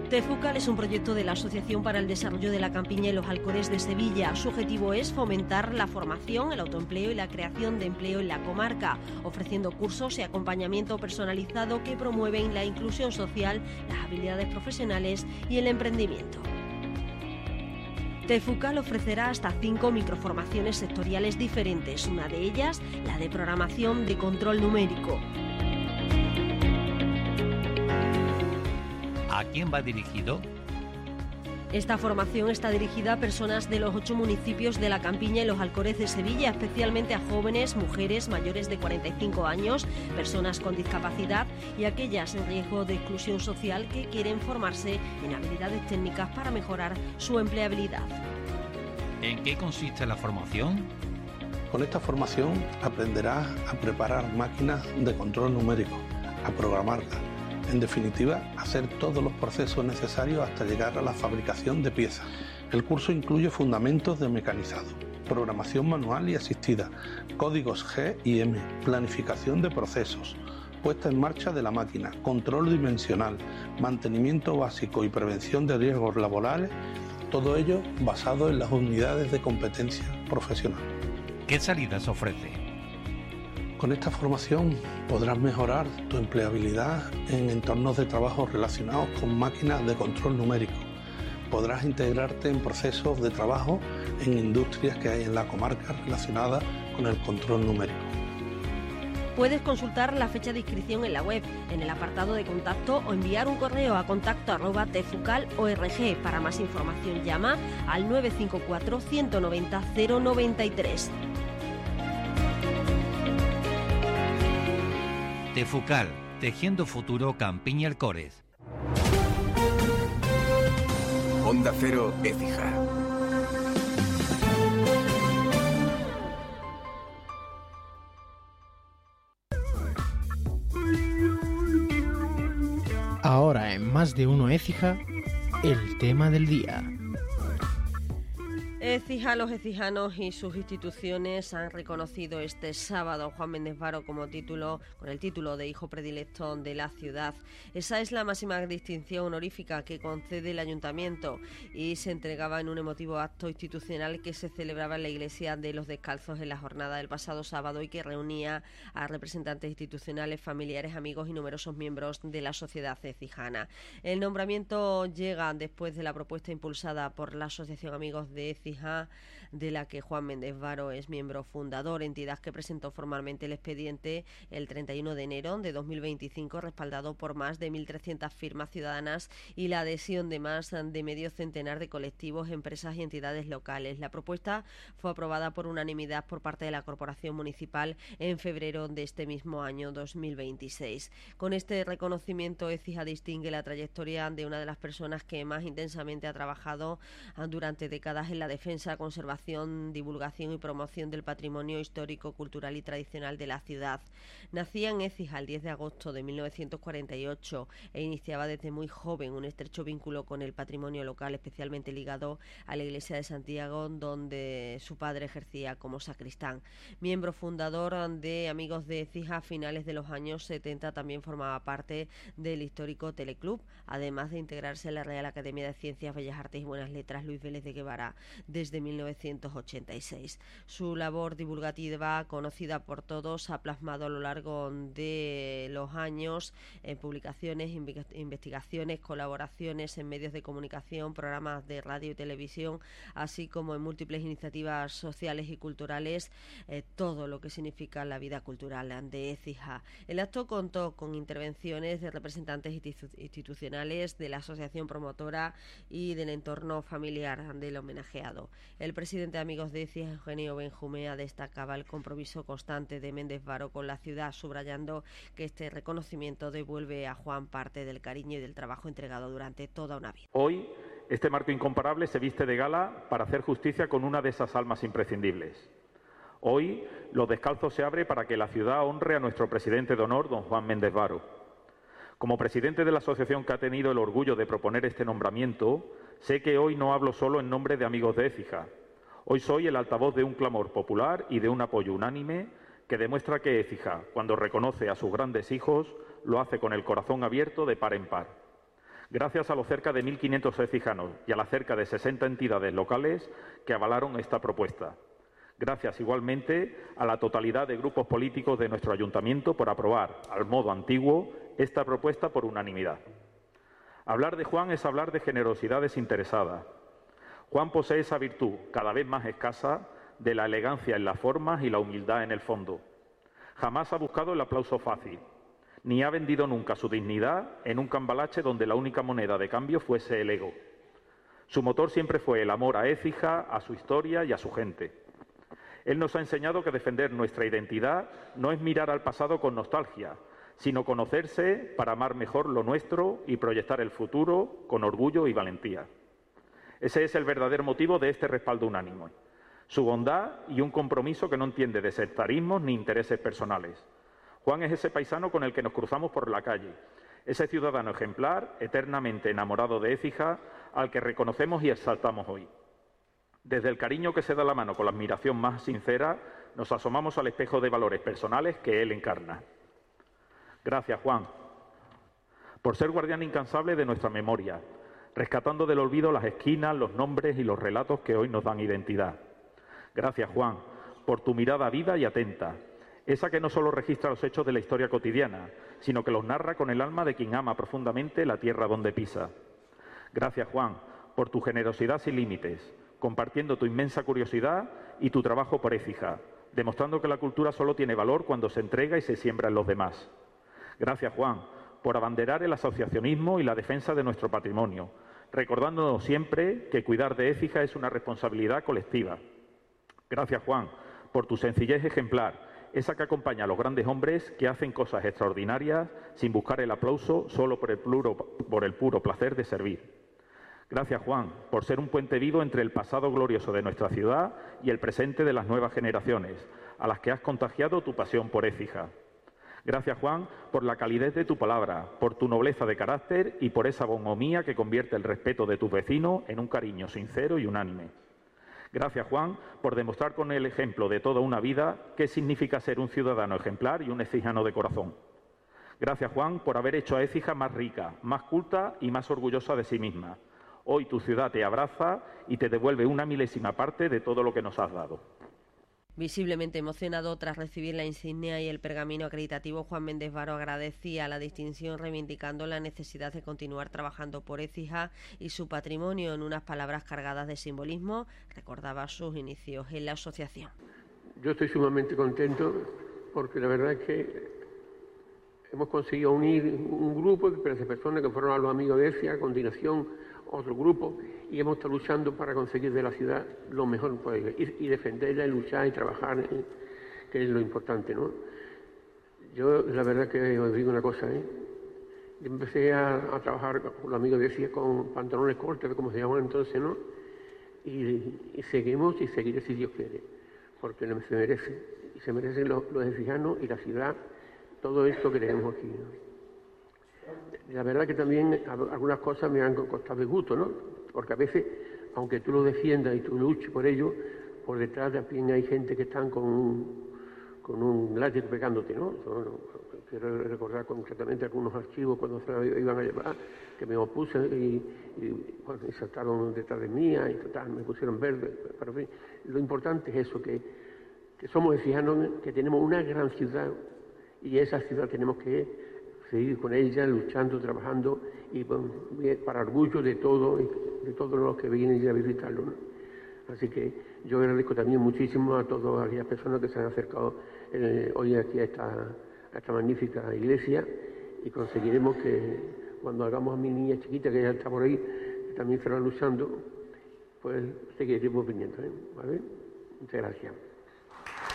TEFUCAL es un proyecto de la Asociación para el Desarrollo de la Campiña y los Alcores de Sevilla. Su objetivo es fomentar la formación, el autoempleo y la creación de empleo en la comarca, ofreciendo cursos y acompañamiento personalizado que promueven la inclusión social, las habilidades profesionales y el emprendimiento. TEFUCAL ofrecerá hasta 5 microformaciones sectoriales diferentes, una de ellas la de programación de control numérico. ¿A quién va dirigido? Esta formación está dirigida a personas de los 8 municipios de la Campiña y los Alcores de Sevilla, especialmente a jóvenes, mujeres mayores de 45 años, personas con discapacidad y aquellas en riesgo de exclusión social que quieren formarse en habilidades técnicas para mejorar su empleabilidad. ¿En qué consiste la formación? Con esta formación aprenderás a preparar máquinas de control numérico, a programarlas. En definitiva, hacer todos los procesos necesarios hasta llegar a la fabricación de piezas. El curso incluye fundamentos de mecanizado, programación manual y asistida, códigos G y M, planificación de procesos, puesta en marcha de la máquina, control dimensional, mantenimiento básico y prevención de riesgos laborales, todo ello basado en las unidades de competencia profesional. ¿Qué salidas ofrece? Con esta formación podrás mejorar tu empleabilidad en entornos de trabajo relacionados con máquinas de control numérico. Podrás integrarte en procesos de trabajo en industrias que hay en la comarca relacionadas con el control numérico. Puedes consultar la fecha de inscripción en la web, en el apartado de contacto o enviar un correo a contacto@tefucal.org. Para más información llama al 954 190 093. TEFUCAL, Tejiendo Futuro Campiña y Alcores. Onda Cero, Écija. Ahora en Más de Uno Écija, el tema del día. Écija, los écijanos y sus instituciones han reconocido este sábado a Juan Méndez Varo con el título de hijo predilecto de la ciudad. Esa es la máxima distinción honorífica que concede el ayuntamiento y se entregaba en un emotivo acto institucional que se celebraba en la iglesia de los Descalzos en la jornada del pasado sábado y que reunía a representantes institucionales, familiares, amigos y numerosos miembros de la sociedad écijana. El nombramiento llega después de la propuesta impulsada por la Asociación Amigos de Écija, de la que Juan Méndez Varo es miembro fundador, entidad que presentó formalmente el expediente el 31 de enero de 2025, respaldado por más de 1.300 firmas ciudadanas y la adhesión de más de medio centenar de colectivos, empresas y entidades locales. La propuesta fue aprobada por unanimidad por parte de la Corporación Municipal en febrero de este mismo año 2026. Con este reconocimiento, Écija distingue la trayectoria de una de las personas que más intensamente ha trabajado durante décadas en la defensa, conservación, divulgación y promoción del patrimonio histórico, cultural y tradicional de la ciudad. Nacía en Écija el 10 de agosto de 1948 e iniciaba desde muy joven un estrecho vínculo con el patrimonio local, especialmente ligado a la iglesia de Santiago, donde su padre ejercía como sacristán. Miembro fundador de Amigos de Écija a finales de los años 70, también formaba parte del histórico Teleclub, además de integrarse en la Real Academia de Ciencias, Bellas Artes y Buenas Letras Luis Vélez de Guevara desde 1986. Su labor divulgativa, conocida por todos, ha plasmado a lo largo de los años en publicaciones, investigaciones, colaboraciones en medios de comunicación, programas de radio y televisión, así como en múltiples iniciativas sociales y culturales, todo lo que significa la vida cultural de Écija. El acto contó con intervenciones de representantes institucionales de la asociación promotora y del entorno familiar del homenajeado. El presidente de Amigos de Écija, Eugenio Benjumea, destacaba el compromiso constante de Méndez Varo con la ciudad, subrayando que este reconocimiento devuelve a Juan parte del cariño y del trabajo entregado durante toda una vida. Hoy, este marco incomparable se viste de gala para hacer justicia con una de esas almas imprescindibles. Hoy, Los Descalzos se abre para que la ciudad honre a nuestro presidente de honor, don Juan Méndez Varo. Como presidente de la asociación que ha tenido el orgullo de proponer este nombramiento, sé que hoy no hablo solo en nombre de Amigos de Écija. Hoy soy el altavoz de un clamor popular y de un apoyo unánime que demuestra que Écija, cuando reconoce a sus grandes hijos, lo hace con el corazón abierto de par en par. Gracias a los cerca de 1.500 écijanos y a las cerca de 60 entidades locales que avalaron esta propuesta. Gracias igualmente a la totalidad de grupos políticos de nuestro ayuntamiento por aprobar, al modo antiguo, esta propuesta por unanimidad. Hablar de Juan es hablar de generosidad desinteresada. Juan posee esa virtud, cada vez más escasa, de la elegancia en las formas y la humildad en el fondo. Jamás ha buscado el aplauso fácil, ni ha vendido nunca su dignidad en un cambalache donde la única moneda de cambio fuese el ego. Su motor siempre fue el amor a Écija, a su historia y a su gente. Él nos ha enseñado que defender nuestra identidad no es mirar al pasado con nostalgia, sino conocerse para amar mejor lo nuestro y proyectar el futuro con orgullo y valentía. Ese es el verdadero motivo de este respaldo unánime, su bondad y un compromiso que no entiende de sectarismos ni intereses personales. Juan es ese paisano con el que nos cruzamos por la calle, ese ciudadano ejemplar, eternamente enamorado de Écija, al que reconocemos y exaltamos hoy. Desde el cariño que se da la mano con la admiración más sincera, nos asomamos al espejo de valores personales que él encarna. Gracias, Juan, por ser guardián incansable de nuestra memoria, rescatando del olvido las esquinas, los nombres y los relatos que hoy nos dan identidad. Gracias, Juan, por tu mirada viva y atenta, esa que no solo registra los hechos de la historia cotidiana, sino que los narra con el alma de quien ama profundamente la tierra donde pisa. Gracias, Juan, por tu generosidad sin límites, compartiendo tu inmensa curiosidad y tu trabajo por Écija, demostrando que la cultura solo tiene valor cuando se entrega y se siembra en los demás. Gracias, Juan, por abanderar el asociacionismo y la defensa de nuestro patrimonio, recordándonos siempre que cuidar de Écija es una responsabilidad colectiva. Gracias, Juan, por tu sencillez ejemplar, esa que acompaña a los grandes hombres que hacen cosas extraordinarias sin buscar el aplauso, solo por el puro placer de servir. Gracias, Juan, por ser un puente vivo entre el pasado glorioso de nuestra ciudad y el presente de las nuevas generaciones, a las que has contagiado tu pasión por Écija. Gracias, Juan, por la calidez de tu palabra, por tu nobleza de carácter y por esa bonhomía que convierte el respeto de tus vecinos en un cariño sincero y unánime. Gracias, Juan, por demostrar con el ejemplo de toda una vida qué significa ser un ciudadano ejemplar y un écijano de corazón. Gracias, Juan, por haber hecho a Écija más rica, más culta y más orgullosa de sí misma. Hoy tu ciudad te abraza y te devuelve una milésima parte de todo lo que nos has dado. Visiblemente emocionado tras recibir la insignia y el pergamino acreditativo, Juan Méndez Varo agradecía la distinción, reivindicando la necesidad de continuar trabajando por Écija y su patrimonio. En unas palabras cargadas de simbolismo, recordaba sus inicios en la asociación. Yo estoy sumamente contento porque la verdad es que hemos conseguido unir un grupo de personas que fueron a los amigos de Écija, a continuación otro grupo, y hemos estado luchando para conseguir de la ciudad lo mejor posible y defenderla, y luchar y trabajar, que es lo importante, ¿no? Yo la verdad que os digo una cosa, yo empecé a trabajar con los amigos de Écija con pantalones cortos, como se llamaban entonces, ¿no? Y seguimos y seguiré si Dios quiere, porque se merece, y se merecen los écijanos y la ciudad, todo esto que tenemos aquí, ¿no? La verdad que también algunas cosas me han costado de gusto, ¿no? Porque a veces, aunque tú lo defiendas y tú luches por ello, por detrás también hay gente que están con un látigo pegándote, ¿no? Quiero recordar concretamente algunos archivos cuando se lo iban a llevar, que me opuse y saltaron detrás de mí y total, me pusieron verde. Pero en fin, lo importante es eso, que somos écijanos, que tenemos una gran ciudad y esa ciudad tenemos que seguir con ella, luchando, trabajando y para orgullo de todos los que vienen a visitarlo, ¿no? Así que yo agradezco también muchísimo a todas aquellas personas que se han acercado hoy aquí a esta magnífica iglesia, y conseguiremos que cuando hagamos a mi niña chiquita, que ya está por ahí, que también estará luchando, pues seguiremos viniendo, ¿vale? Muchas gracias.